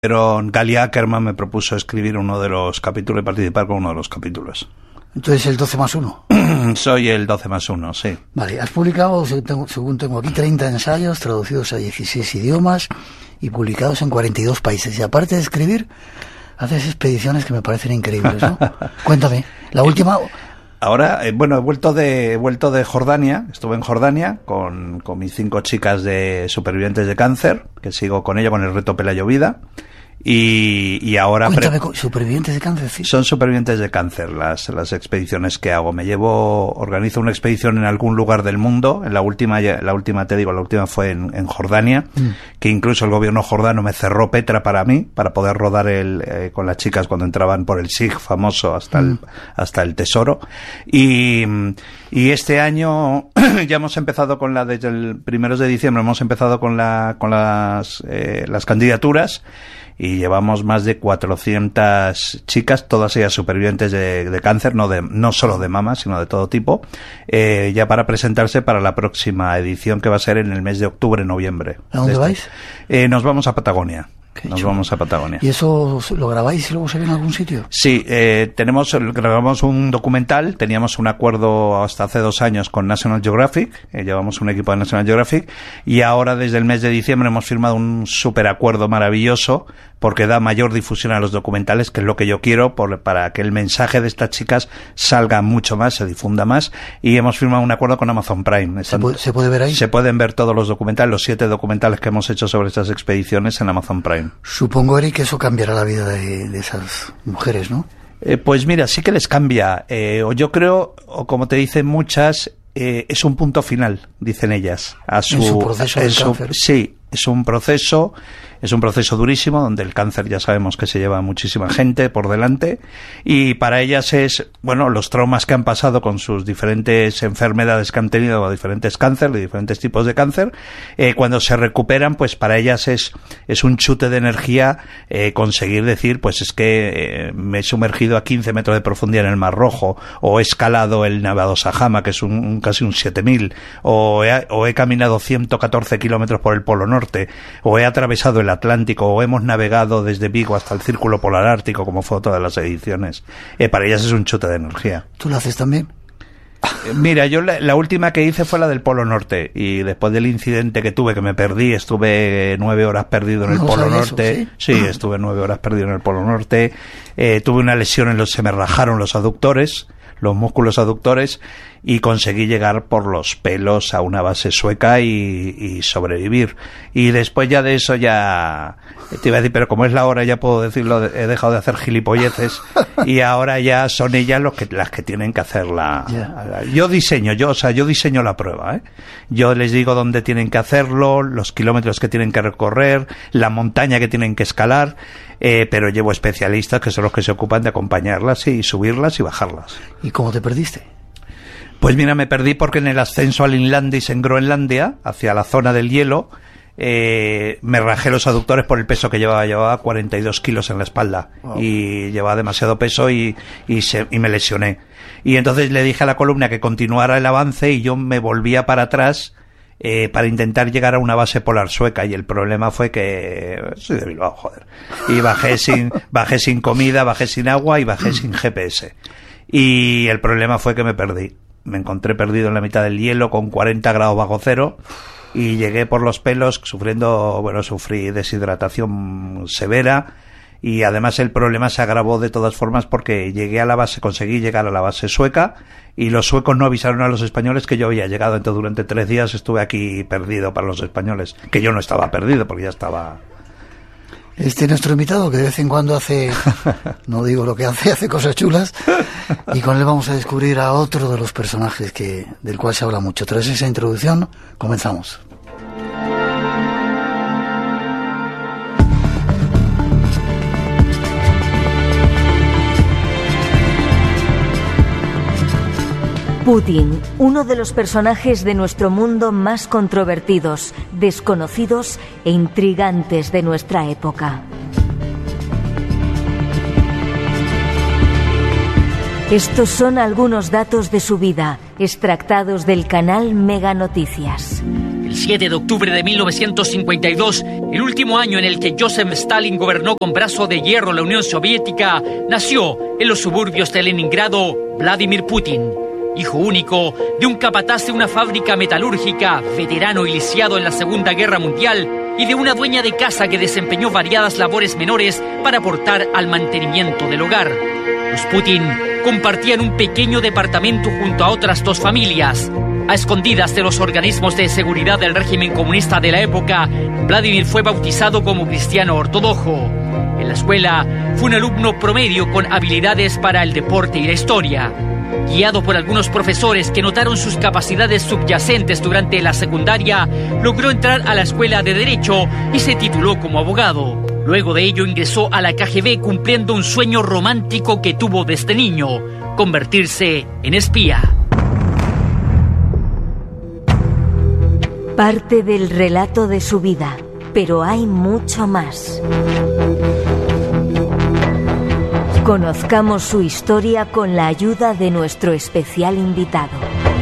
Gally Ackerman me propuso escribir uno de los capítulos y participar con uno de los capítulos. Entonces el 12+1. Soy el 12+1, sí. Vale, has publicado, según tengo aquí, 30 ensayos traducidos a 16 idiomas y publicados en 42 países. Y aparte de escribir, haces expediciones que me parecen increíbles, ¿no? Cuéntame, la última... Ahora, he vuelto de Jordania. Estuve en Jordania con mis 5 chicas de supervivientes de cáncer, que sigo con ello con el reto Pelayo Vida. Y ahora... Cuéntame, ¿supervivientes de cáncer? Sí. Son supervivientes de cáncer las expediciones que hago. Organizo una expedición en algún lugar del mundo. La última fue en Jordania, que incluso el gobierno jordano me cerró Petra para mí, para poder rodar con las chicas cuando entraban por el Sig famoso hasta el tesoro. Y este año ya hemos empezado desde el 1 de diciembre hemos empezado con las candidaturas. Y llevamos más de 400 chicas, todas ellas supervivientes de cáncer, no solo de mama, sino de todo tipo, ya para presentarse para la próxima edición que va a ser en el mes de octubre-noviembre. ¿A dónde vais? Nos vamos a Patagonia. Vamos a Patagonia. ¿Y eso lo grabáis y luego se ve en algún sitio? Sí, grabamos un documental. Teníamos un acuerdo hasta hace 2 años con National Geographic. Llevamos un equipo de National Geographic. Y ahora, desde el mes de diciembre, hemos firmado un súper acuerdo maravilloso porque da mayor difusión a los documentales, que es lo que yo quiero, para que el mensaje de estas chicas salga mucho más, se difunda más. Y hemos firmado un acuerdo con Amazon Prime. ¿Se puede ver ahí? Se pueden ver todos los documentales, los 7 documentales que hemos hecho sobre estas expediciones en Amazon Prime. Supongo, Eric, que eso cambiará la vida de esas mujeres, ¿no? Pues mira, sí que les cambia. Yo creo, o como te dicen muchas, es un punto final, dicen ellas. En su proceso del cáncer. Sí, es un proceso durísimo donde el cáncer ya sabemos que se lleva a muchísima gente por delante, y para ellas es, los traumas que han pasado con sus diferentes enfermedades que han tenido, o diferentes cánceres, de diferentes tipos de cáncer, cuando se recuperan, pues para ellas es un chute de energía conseguir decir, pues es que me he sumergido a 15 metros de profundidad en el Mar Rojo, o he escalado el Nevado Sajama, que es casi un 7000, o he caminado 114 kilómetros por el Polo Norte, o he atravesado el Atlántico, o hemos navegado desde Vigo hasta el Círculo Polar Ártico, como fue todas las ediciones. Para ellas es un chute de energía. ¿Tú lo haces también? Mira, yo la última que hice fue la del Polo Norte, y después del incidente que tuve, que me perdí, estuve 9 horas perdido en el Polo Norte. Eso, ¿sí? Sí, estuve 9 horas perdido en el Polo Norte. Tuve una lesión se me rajaron los aductores, los músculos aductores, y conseguí llegar por los pelos a una base sueca y sobrevivir. Y después ya de eso ya te iba a decir, pero como es la hora, ya puedo decirlo, he dejado de hacer gilipolleces y ahora ya son ellas las que tienen que hacer yo diseño la prueba, ¿eh? Yo les digo dónde tienen que hacerlo, los kilómetros que tienen que recorrer, la montaña que tienen que escalar, pero llevo especialistas que son los que se ocupan de acompañarlas y subirlas y bajarlas. ¿Y cómo te perdiste? Pues mira, me perdí porque en el ascenso al Inlandis en Groenlandia, hacia la zona del hielo, me rajé los aductores por el peso que llevaba 42 kilos en la espalda. Wow. Y llevaba demasiado peso y me lesioné. Y entonces le dije a la columna que continuara el avance y yo me volvía para atrás para intentar llegar a una base polar sueca, y el problema fue que soy de Bilbao, joder. Y bajé sin comida, bajé sin agua y bajé sin GPS. Y el problema fue que me perdí. Me encontré perdido en la mitad del hielo con 40 grados bajo cero y llegué por los pelos sufrí deshidratación severa, y además el problema se agravó de todas formas porque conseguí llegar a la base sueca, y los suecos no avisaron a los españoles que yo había llegado. Entonces durante 3 días estuve aquí perdido para los españoles, que yo no estaba perdido porque ya estaba... Nuestro invitado, que de vez en cuando no digo lo que hace cosas chulas, y con él vamos a descubrir a otro de los personajes del cual se habla mucho. Tras esa introducción, comenzamos. Putin, uno de los personajes de nuestro mundo más controvertidos, desconocidos e intrigantes de nuestra época. Estos son algunos datos de su vida, extractados del canal Mega Noticias. El 7 de octubre de 1952, el último año en el que Joseph Stalin gobernó con brazo de hierro la Unión Soviética, nació en los suburbios de Leningrado Vladimir Putin, hijo único de un capataz de una fábrica metalúrgica, veterano y lisiado en la Segunda Guerra Mundial, y de una dueña de casa que desempeñó variadas labores menores para aportar al mantenimiento del hogar. Los Putin compartían un pequeño departamento junto a otras 2 familias. A escondidas de los organismos de seguridad del régimen comunista de la época, Vladimir fue bautizado como cristiano ortodoxo. En la escuela fue un alumno promedio con habilidades para el deporte y la historia. Guiado por algunos profesores que notaron sus capacidades subyacentes durante la secundaria, logró entrar a la escuela de Derecho y se tituló como abogado. Luego de ello ingresó a la KGB cumpliendo un sueño romántico que tuvo desde niño, convertirse en espía. Parte del relato de su vida, pero hay mucho más. Conozcamos su historia con la ayuda de nuestro especial invitado.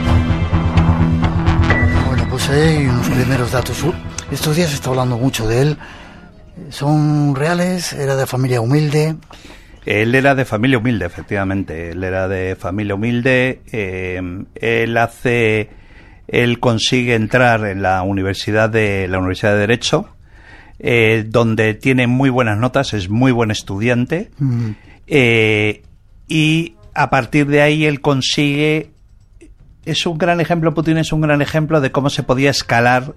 Bueno, pues hay unos primeros datos. Estos días se está hablando mucho de él. ¿Son reales? ¿Era de familia humilde? Él era de familia humilde, efectivamente. Él era de familia humilde. Él consigue entrar en la Universidad de Derecho, donde tiene muy buenas notas, es muy buen estudiante. Y a partir de ahí él consigue... Putin es un gran ejemplo de cómo se podía escalar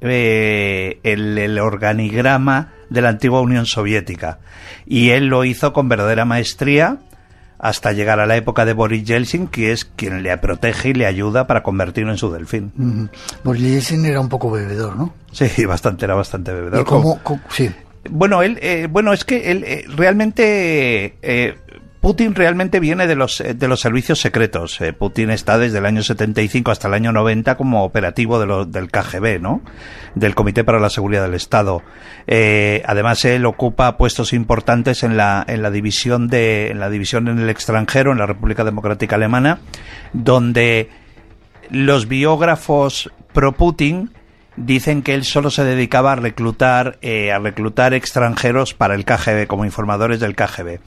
el organigrama de la antigua Unión Soviética. Y él lo hizo con verdadera maestría hasta llegar a la época de Boris Yeltsin, que es quien le protege y le ayuda para convertirlo en su delfín. Boris Yeltsin era un poco bebedor, ¿no? Sí, era bastante bebedor. ¿Y cómo? Sí. Bueno, es que él realmente... Putin realmente viene de los servicios secretos. Putin está desde el año 75 hasta el año 90 como operativo del KGB, ¿no? Del Comité para la Seguridad del Estado. Además, él ocupa puestos importantes en la división en el extranjero, en la República Democrática Alemana, donde los biógrafos pro Putin dicen que él solo se dedicaba a reclutar extranjeros para el KGB, como informadores del KGB.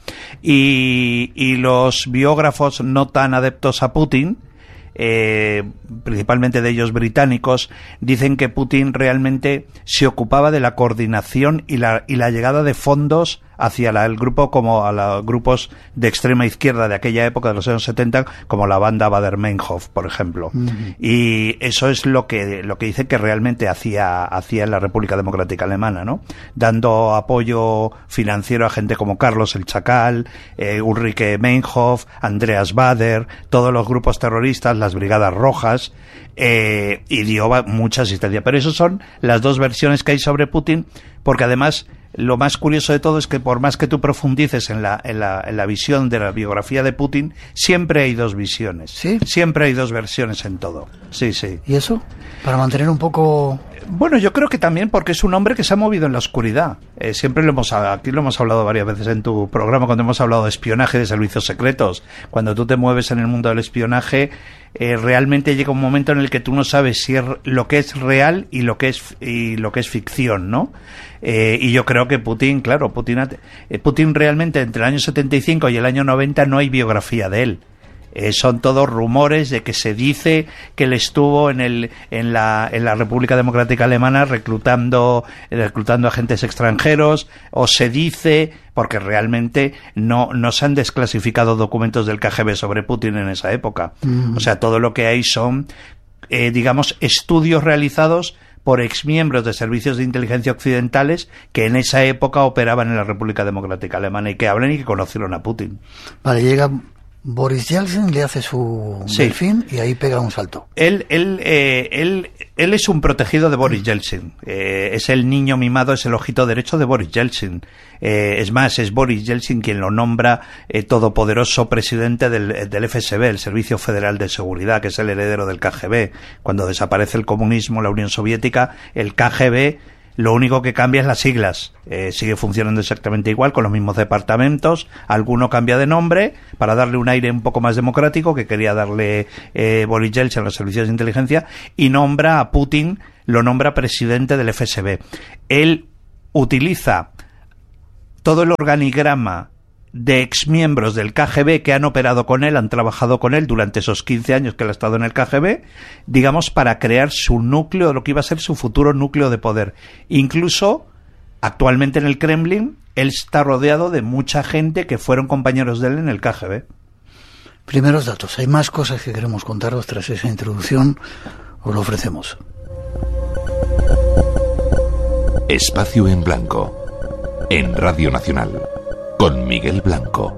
Y los biógrafos no tan adeptos a Putin, principalmente de ellos británicos, dicen que Putin realmente se ocupaba de la coordinación y la llegada de fondos hacia el grupo, como a los grupos de extrema izquierda de aquella época, de los años 70, como la banda Baader-Meinhof, por ejemplo. Y eso es lo que dice que realmente hacía en la República Democrática Alemana, ¿no? Dando apoyo financiero a gente como Carlos el Chacal, Ulrike Meinhof, Andreas Baader, todos los grupos terroristas, las Brigadas Rojas, y dio mucha asistencia. Pero esas son las 2 versiones que hay sobre Putin, porque además lo más curioso de todo es que por más que tú profundices en la visión de la biografía de Putin, siempre hay 2 visiones. ¿Sí? Siempre hay 2 versiones en todo. Sí, sí. ¿Y eso? Para mantener un poco... Bueno, yo creo que también porque es un hombre que se ha movido en la oscuridad. Siempre aquí lo hemos hablado varias veces en tu programa, cuando hemos hablado de espionaje, de servicios secretos. Cuando tú te mueves en el mundo del espionaje, realmente llega un momento en el que tú no sabes si es lo que es real y lo que es ficción, ¿no? Y yo creo que Putin realmente entre el año 75 y el año 90 no hay biografía de él. Son todos rumores de que se dice que él estuvo en la República Democrática Alemana reclutando agentes extranjeros, o se dice, porque realmente no se han desclasificado documentos del KGB sobre Putin en esa época. O sea, todo lo que hay son, estudios realizados por exmiembros de servicios de inteligencia occidentales que en esa época operaban en la República Democrática Alemana y que hablan y que conocieron a Putin. Vale, llega Boris Yeltsin, le hace su delfín y ahí pega un salto. Él es un protegido de Boris Yeltsin. Es el niño mimado, es el ojito derecho de Boris Yeltsin. Es más, es Boris Yeltsin quien lo nombra todopoderoso presidente del FSB, el Servicio Federal de Seguridad, que es el heredero del KGB. Cuando desaparece el comunismo, la Unión Soviética, el KGB Lo único que cambia es las siglas. Sigue funcionando exactamente igual, con los mismos departamentos. Alguno cambia de nombre para darle un aire un poco más democrático, que quería darle Boris Yeltsin a los servicios de inteligencia, y nombra a Putin, lo nombra presidente del FSB. Él utiliza todo el organigrama de exmiembros del KGB que han operado con él, han trabajado con él durante esos 15 años que él ha estado en el KGB, digamos, para crear su núcleo, lo que iba a ser su futuro núcleo de poder. Incluso, actualmente en el Kremlin, él está rodeado de mucha gente que fueron compañeros de él en el KGB. Primeros datos. Hay más cosas que queremos contaros tras esa introducción. Os lo ofrecemos. Espacio en Blanco, en Radio Nacional, con Miguel Blanco.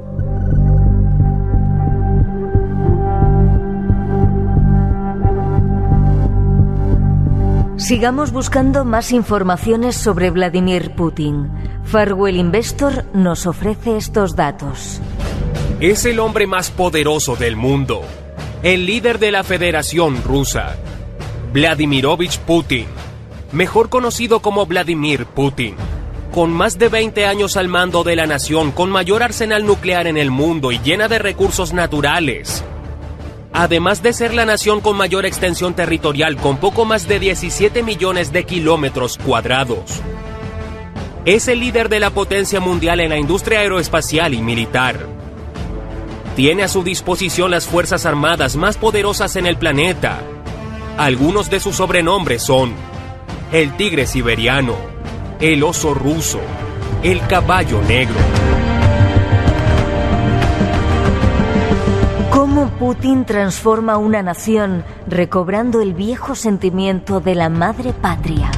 Sigamos buscando más informaciones sobre Vladimir Putin. Farwell Investor nos ofrece estos datos. Es el hombre más poderoso del mundo, el líder de la Federación Rusa, Vladimirovich Putin, mejor conocido como Vladimir Putin, con más de 20 años al mando de la nación con mayor arsenal nuclear en el mundo y llena de recursos naturales. Además de ser la nación con mayor extensión territorial, con poco más de 17 millones de kilómetros cuadrados. Es el líder de la potencia mundial en la industria aeroespacial y militar. Tiene a su disposición las fuerzas armadas más poderosas en el planeta. Algunos de sus sobrenombres son el tigre siberiano, el oso ruso, el caballo negro. ¿Cómo Putin transforma una nación recobrando el viejo sentimiento de la madre patria?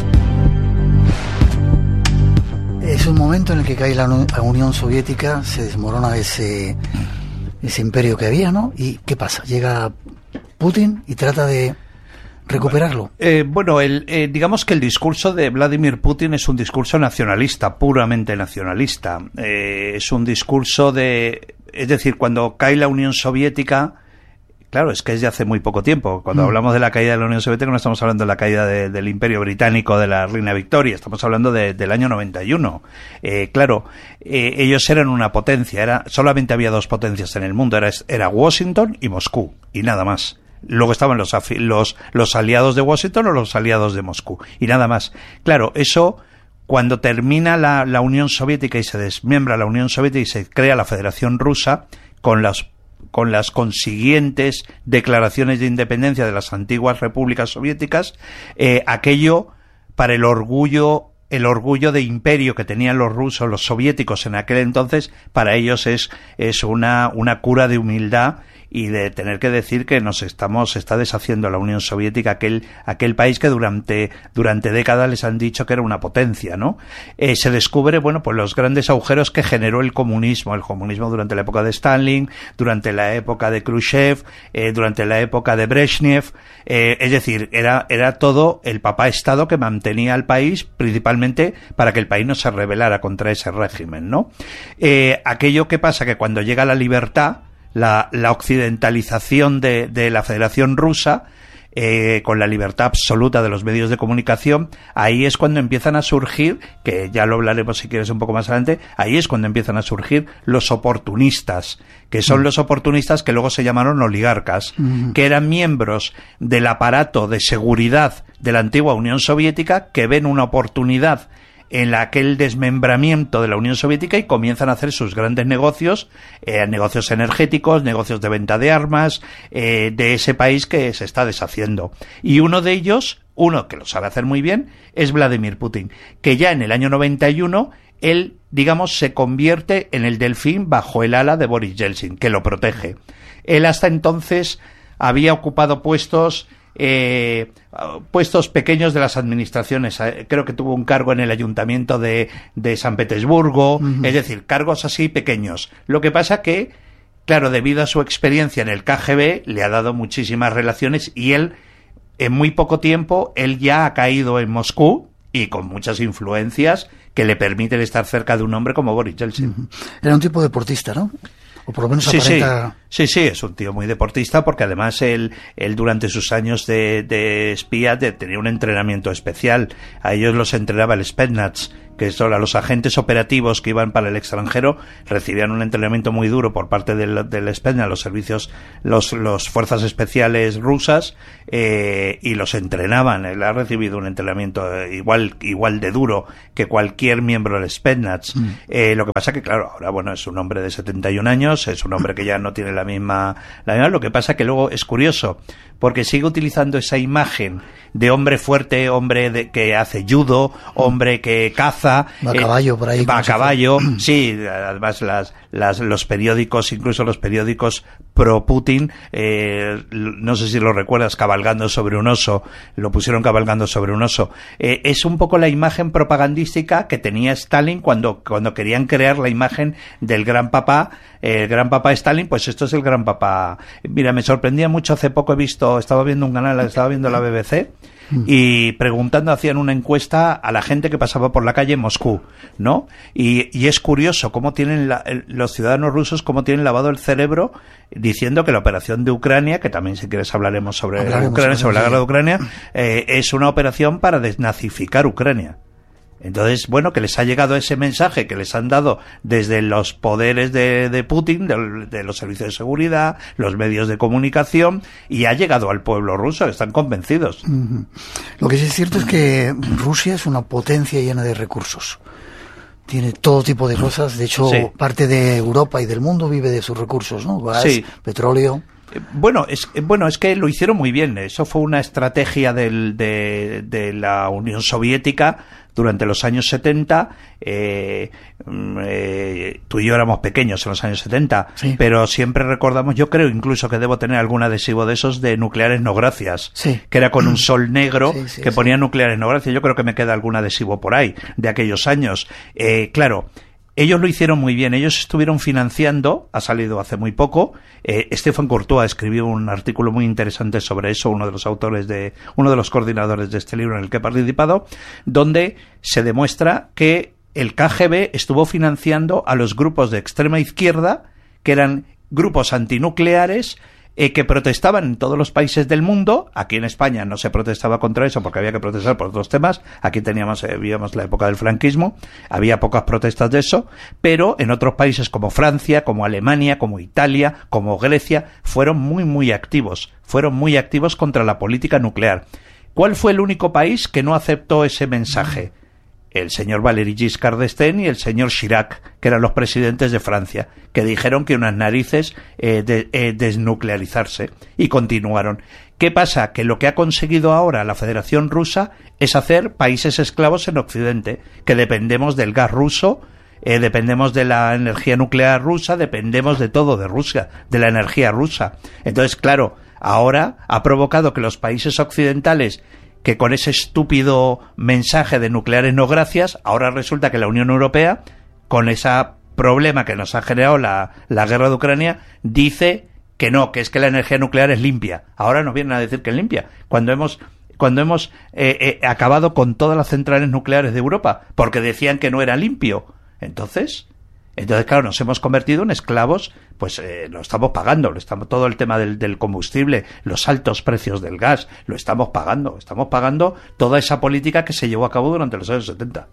Es un momento en el que cae la Unión Soviética, se desmorona ese imperio que había, ¿no? ¿Y qué pasa? Llega Putin y trata de recuperarlo. Digamos que el discurso de Vladimir Putin es un discurso nacionalista, puramente nacionalista. Es un discurso es decir, cuando cae la Unión Soviética, claro, es que es de hace muy poco tiempo. Cuando hablamos de la caída de la Unión Soviética no estamos hablando de la caída del Imperio Británico de la Reina Victoria, estamos hablando del año 91. Ellos eran una potencia, solamente había dos potencias en el mundo, era Washington y Moscú, y nada más. Luego estaban los aliados de Washington o los aliados de Moscú, y nada más. Claro, eso, cuando termina la Unión Soviética y se desmiembra la Unión Soviética y se crea la Federación Rusa, con las consiguientes declaraciones de independencia de las antiguas repúblicas soviéticas, aquello, para el orgullo de imperio que tenían los rusos, los soviéticos en aquel entonces, para ellos es una cura de humildad y de tener que decir que se está deshaciendo la Unión Soviética, aquel país que durante décadas les han dicho que era una potencia, ¿no? Se descubre, pues los grandes agujeros que generó el comunismo durante la época de Stalin, durante la época de Khrushchev, durante la época de Brezhnev, es decir, era todo el papá Estado que mantenía al país, principalmente para que el país no se rebelara contra ese régimen, ¿no? Aquello que pasa que cuando llega la libertad, la occidentalización de la Federación Rusa, con la libertad absoluta de los medios de comunicación, ahí es cuando empiezan a surgir, que ya lo hablaremos si quieres un poco más adelante, ahí es cuando empiezan a surgir los oportunistas, que son los oportunistas que luego se llamaron oligarcas, que eran miembros del aparato de seguridad de la antigua Unión Soviética, que ven una oportunidad en aquel desmembramiento de la Unión Soviética y comienzan a hacer sus grandes negocios, negocios energéticos, negocios de venta de armas, de ese país que se está deshaciendo. Y uno de ellos, uno que lo sabe hacer muy bien, es Vladimir Putin, que ya en el año 91, él, digamos, se convierte en el delfín bajo el ala de Boris Yeltsin, que lo protege. Él hasta entonces había ocupado puestos pequeños de las administraciones. Creo que tuvo un cargo en el ayuntamiento de San Petersburgo, es decir, cargos así pequeños. Lo que pasa que, claro, debido a su experiencia en el KGB, le ha dado muchísimas relaciones y él, en muy poco tiempo, él ya ha caído en Moscú y con muchas influencias que le permiten estar cerca de un hombre como Boris Yeltsin. Era un tipo deportista, ¿no? O por lo menos aparenta... Sí, es un tío muy deportista porque además él durante sus años de espía tenía un entrenamiento especial. A ellos los entrenaba el Spetsnaz, que son los agentes operativos que iban para el extranjero, recibían un entrenamiento muy duro por parte del Spetsnaz, los servicios, los fuerzas especiales rusas, y los entrenaban. Él ha recibido un entrenamiento igual de duro que cualquier miembro del Spetsnaz. Lo que pasa que, claro, ahora, bueno, es un hombre de 71 años, es un hombre que ya no tiene la misma. Lo que pasa que luego es curioso, porque sigue utilizando esa imagen de hombre fuerte, hombre que hace judo, hombre que caza. Va a caballo por ahí. Va a caballo, sí, además los periódicos, incluso los periódicos pro Putin, no sé si lo recuerdas, cabalgando sobre un oso, lo pusieron cabalgando sobre un oso. Es un poco la imagen propagandística que tenía Stalin cuando querían crear la imagen del gran papá, el gran papá Stalin, pues esto es el gran papá. Mira, me sorprendía mucho, hace poco estaba viendo un canal, estaba viendo la BBC, y preguntando, hacían una encuesta a la gente que pasaba por la calle en Moscú, ¿no? Y es curioso cómo tienen los ciudadanos rusos, cómo tienen lavado el cerebro, diciendo que la operación de Ucrania, que también si quieres hablaremos sobre la guerra de Ucrania, es una operación para desnazificar Ucrania. Entonces, bueno, que les ha llegado ese mensaje que les han dado desde los poderes de Putin, de los servicios de seguridad, los medios de comunicación, y ha llegado al pueblo ruso, están convencidos. Lo que sí es cierto es que Rusia es una potencia llena de recursos. Tiene todo tipo de cosas, de hecho, parte de Europa y del mundo vive de sus recursos, ¿no? Gas, petróleo. Bueno, es que lo hicieron muy bien. Eso fue una estrategia de la Unión Soviética durante los años 70. Tú y yo éramos pequeños en los años 70, pero siempre recordamos, yo creo incluso que debo tener algún adhesivo de esos de nucleares no gracias, que era con un sol negro que ponía nucleares no gracias. Yo creo que me queda algún adhesivo por ahí de aquellos años. Claro, ellos lo hicieron muy bien. Ellos estuvieron financiando, ha salido hace muy poco, Stéphane Courtois escribió un artículo muy interesante sobre eso, uno de los coordinadores de este libro en el que he participado, donde se demuestra que el KGB estuvo financiando a los grupos de extrema izquierda, que eran grupos antinucleares, que protestaban en todos los países del mundo. Aquí en España no se protestaba contra eso porque había que protestar por otros temas. Aquí vivíamos la época del franquismo, había pocas protestas de eso, pero en otros países como Francia, como Alemania, como Italia, como Grecia, fueron muy activos contra la política nuclear. ¿Cuál fue el único país que no aceptó ese mensaje? El señor Valéry Giscard d'Estaing y el señor Chirac, que eran los presidentes de Francia, que dijeron que unas narices desnuclearizarse, y continuaron. ¿Qué pasa? Que lo que ha conseguido ahora la Federación Rusa es hacer países esclavos en Occidente, que dependemos del gas ruso, dependemos de la energía nuclear rusa, dependemos de todo de Rusia, de la energía rusa. Entonces, claro, ahora ha provocado que los países occidentales, que con ese estúpido mensaje de nucleares no gracias, ahora resulta que la Unión Europea, con ese problema que nos ha generado la guerra de Ucrania, dice que no, que es que la energía nuclear es limpia. Ahora nos vienen a decir que es limpia, cuando hemos acabado con todas las centrales nucleares de Europa, porque decían que no era limpio. Entonces, claro, nos hemos convertido en esclavos, pues lo estamos pagando, todo el tema del combustible, los altos precios del gas, lo estamos pagando toda esa política que se llevó a cabo durante los años 70.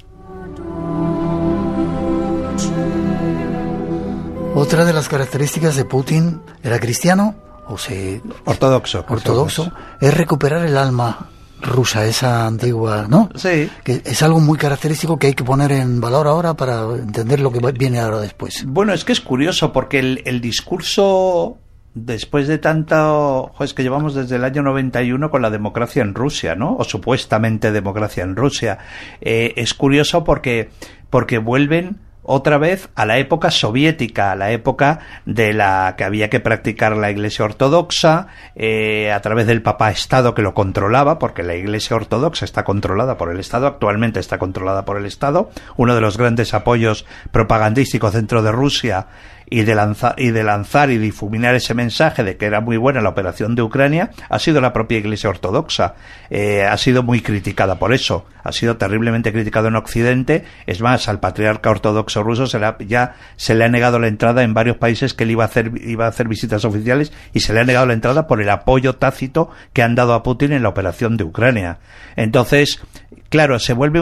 Otra de las características de Putin, ¿era cristiano? Ortodoxo. Es recuperar el alma rusa, esa antigua, ¿no? Sí. Que es algo muy característico que hay que poner en valor ahora para entender lo que viene ahora después. Bueno, es que es curioso porque el discurso, después de tanto, es que llevamos desde el año 91 con la democracia en Rusia, ¿no? O supuestamente democracia en Rusia. Es curioso porque vuelven otra vez a la época soviética, a la época de la que había que practicar la Iglesia Ortodoxa, a través del Papa Estado que lo controlaba, porque la Iglesia Ortodoxa está controlada por el Estado, actualmente está controlada por el Estado. Uno de los grandes apoyos propagandísticos dentro de Rusia y de lanzar y difuminar ese mensaje de que era muy buena la operación de Ucrania ha sido la propia Iglesia Ortodoxa. Ha sido muy criticada por eso, ha sido terriblemente criticado en Occidente. Es más, al patriarca ortodoxo ruso ya se le ha negado la entrada en varios países que él iba a hacer visitas oficiales, y se le ha negado la entrada por el apoyo tácito que han dado a Putin en la operación de Ucrania. Entonces, claro, se vuelve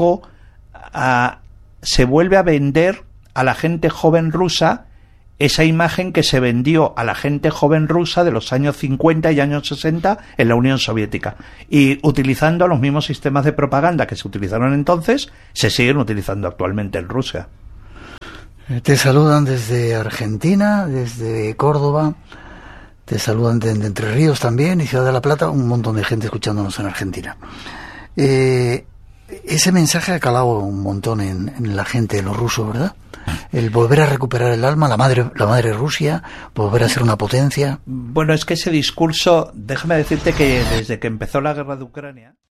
a vender a la gente joven rusa esa imagen que se vendió a la gente joven rusa de los años 50 y años 60 en la Unión Soviética. Y utilizando los mismos sistemas de propaganda que se utilizaron entonces, se siguen utilizando actualmente en Rusia. Te saludan desde Argentina, desde Córdoba, te saludan de Entre Ríos también, y Ciudad de la Plata, un montón de gente escuchándonos en Argentina. Ese mensaje ha calado un montón en la gente, en los rusos, ¿verdad? El volver a recuperar el alma, la madre Rusia, volver a ser una potencia. Bueno, es que ese discurso, déjame decirte que desde que empezó la guerra de Ucrania...